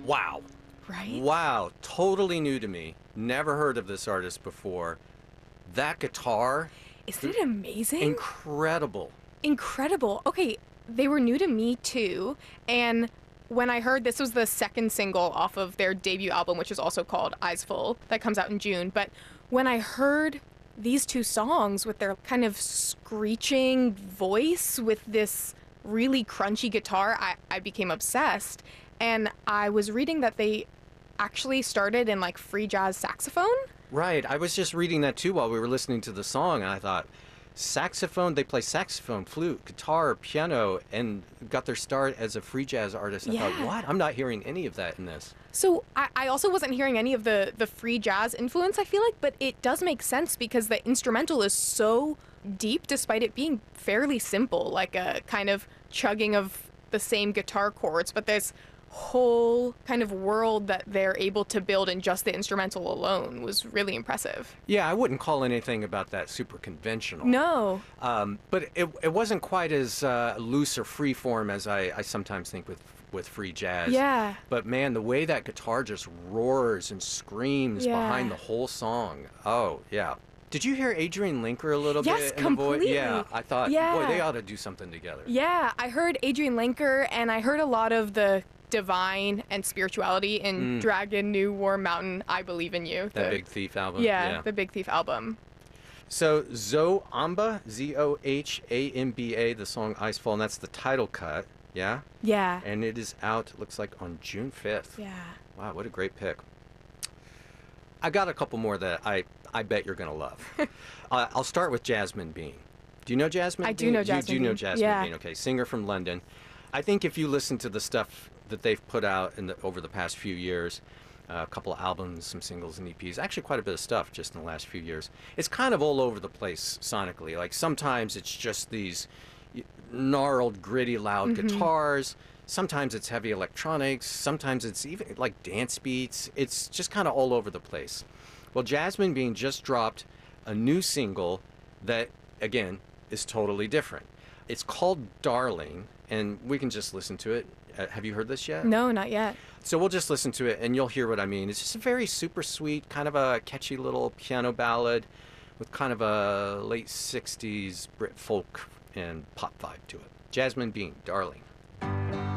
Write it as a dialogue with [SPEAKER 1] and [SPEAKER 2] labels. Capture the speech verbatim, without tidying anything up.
[SPEAKER 1] Wow.
[SPEAKER 2] Right?
[SPEAKER 1] Wow. Totally new to me. Never heard of this artist before. That guitar,
[SPEAKER 2] Isn't it amazing?
[SPEAKER 1] incredible.
[SPEAKER 2] Incredible. Okay, they were new to me too, and when I heard this was the second single off of their debut album, which is also called Eyes Full, that comes out in June, but when I heard these two songs with their kind of screeching voice with this really crunchy guitar, I, I became obsessed. And I was reading that they actually started in like free jazz saxophone.
[SPEAKER 1] Right. I was just reading that too while we were listening to the song, and I thought, saxophone, they play saxophone, flute, guitar, piano, and got their start as a free jazz artist. I
[SPEAKER 2] Yeah.
[SPEAKER 1] thought, what? I'm not hearing any of that in this.
[SPEAKER 2] So I, I also wasn't hearing any of the, the free jazz influence, I feel like, but it does make sense because the instrumental is so deep despite it being fairly simple, like a kind of chugging of the same guitar chords, but there's whole kind of world that they're able to build in just the instrumental alone was really impressive.
[SPEAKER 1] Yeah, I wouldn't call anything about that super conventional.
[SPEAKER 2] No.
[SPEAKER 1] Um, but it, it wasn't quite as uh, loose or free form as I, I sometimes think with with free jazz.
[SPEAKER 2] Yeah.
[SPEAKER 1] But man, the way that guitar just roars and screams
[SPEAKER 2] Yeah.
[SPEAKER 1] behind the whole song. Oh, yeah. Did you hear Adrian Linker a little
[SPEAKER 2] Yes,
[SPEAKER 1] bit in the voice?
[SPEAKER 2] completely.
[SPEAKER 1] Yeah, I thought,
[SPEAKER 2] Yeah.
[SPEAKER 1] boy, they ought to do something together.
[SPEAKER 2] Yeah, I heard Adrian Lenker, and I heard a lot of the divine and spirituality in Dragon New Warm Mountain, I Believe in You.
[SPEAKER 1] Mm. That
[SPEAKER 2] the-
[SPEAKER 1] Big Thief album.
[SPEAKER 2] Yeah, the Big Thief album.
[SPEAKER 1] So Zohamba, Z O H A M B A, the song Ice Fall, and that's the title cut, yeah?
[SPEAKER 2] Yeah.
[SPEAKER 1] And it is out, it looks like, on June fifth.
[SPEAKER 2] Yeah.
[SPEAKER 1] Wow, what a great pick. I got a couple more that I, I bet you're going to love. uh, I'll start with Jasmine Bean. Do you know Jasmine
[SPEAKER 2] I
[SPEAKER 1] Bean?
[SPEAKER 2] do know Jasmine
[SPEAKER 1] You do know
[SPEAKER 2] Bean.
[SPEAKER 1] Jasmine
[SPEAKER 2] Yeah.
[SPEAKER 1] Bean, okay. Singer from London. I think if you listen to the stuff that they've put out in the, over the past few years, uh, a couple of albums, some singles and E Ps, actually quite a bit of stuff just in the last few years, it's kind of all over the place sonically. Like sometimes it's just these gnarled, gritty, loud
[SPEAKER 2] Mm-hmm.
[SPEAKER 1] guitars. Sometimes it's heavy electronics. Sometimes it's even like dance beats. It's just kind of all over the place. Well, Jasmine Bean just dropped a new single that, again, is totally different. It's called Darling, and we can just listen to it. Uh, have you heard this yet?
[SPEAKER 2] No, not yet.
[SPEAKER 1] So we'll just listen to it, and you'll hear what I mean. It's just a very super sweet, kind of a catchy little piano ballad with kind of a late sixties Brit folk and pop vibe to it. Jasmine Bean, Darling.